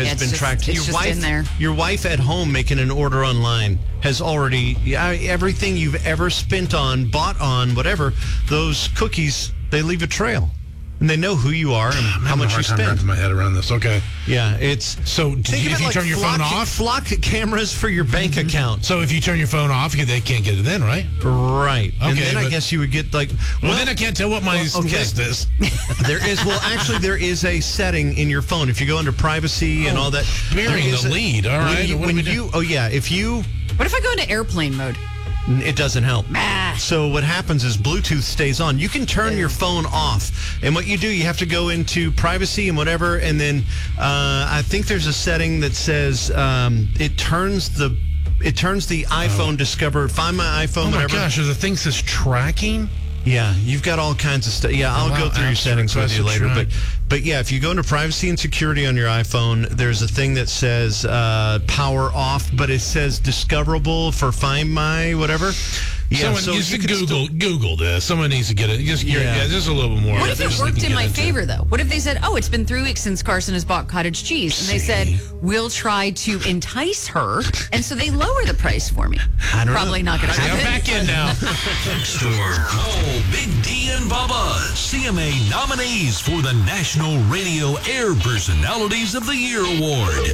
has been tracked. It's just in there. Your wife at home making an order online has already, everything you've ever spent on, bought on, whatever, those cookies, they leave a trail. And they know who you are and how much you spend. I'm wrapping my head around this. Okay. Yeah, it's... So if you turn your phone off? Flock cameras for your bank account. So if you turn your phone off, they can't get it in, right? Right. Okay, and then I guess you would get like... Well, then I can't tell what my list is. There is a setting in your phone. If you go under privacy and all that... Burying the lead, all right. If you... What if I go into airplane mode? It doesn't help. So what happens is Bluetooth stays on. You can turn your phone off. And what you do, you have to go into privacy and whatever. And then I think there's a setting that says it turns the iPhone Discover. Find my iPhone, whatever. Oh, my gosh. Are the things that's tracking? Yeah, you've got all kinds of stuff. Yeah, I'll go through your settings with you later. But yeah, if you go into privacy and security on your iPhone, there's a thing that says power off, but it says discoverable for Find My whatever. Yeah, Someone needs to Google this. Someone needs to get it. Just a little bit more. What if it worked in my favor, though? What if they said, it's been 3 weeks since Carson has bought cottage cheese, and they said, we'll try to entice her, and so they lower the price for me? Probably not going to happen. Back in now. Text or call Big D and Bubba, CMA nominees for the National Radio Air Personalities of the Year Award.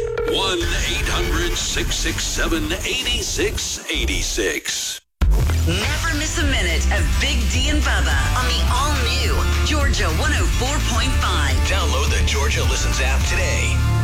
1-800-667-8686. Never miss a minute of Big D and Bubba on the all-new Georgia 104.5. Download the Georgia Listens app today.